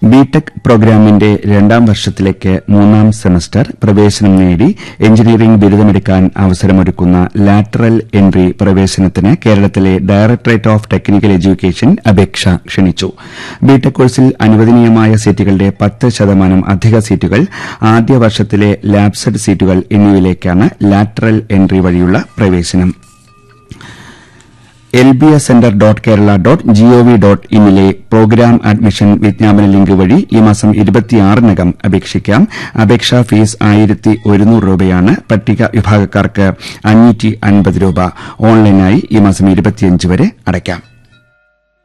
BTech പ്രോഗ്രാമിന്റെ രണ്ടാം വർഷത്തിലേക്ക് മൂന്നാം സെമസ്റ്റർ പ്രവേശനം നേടി എഞ്ചിനീയറിംഗ് ബിരുദമെടുക്കാൻ അവസരമൊരുക്കുന്ന ലാറ്ററൽ എൻട്രി പ്രവേശനത്തിന് കേരളത്തിലെ ഡയറക്ടറേറ്റ് ഓഫ് ടെക്നിക്കൽ എഡ്യൂക്കേഷൻ അപേക്ഷ ക്ഷണിച്ചു. ബിടെക് കോഴ്സിൽ അനുവദനീയമായ സീറ്റുകളുടെ 10% അധിക സീറ്റുകൾ, ആദ്യ വർഷത്തിലെ ലാബ്സഡ് സീറ്റുകൾ എന്നിവയിലേക്കാണ് ലാറ്ററൽ എൻട്രി വഴിയുള്ള പ്രവേശനം. lbscenter.kerala.gov.in പ്രോഗ്രാം അഡ്മിഷൻ വിജ്ഞാപന ലിങ്ക് വഴി ഈ മാസം 26-നകം അപേക്ഷിക്കാം. അപേക്ഷാ ഫീസ് 1100 രൂപയാണ്. പട്ടിക വിഭാഗക്കാർക്ക് 550 രൂപ. ഓൺലൈനായി ഈ മാസം 25 വരെ അടയ്ക്കാം.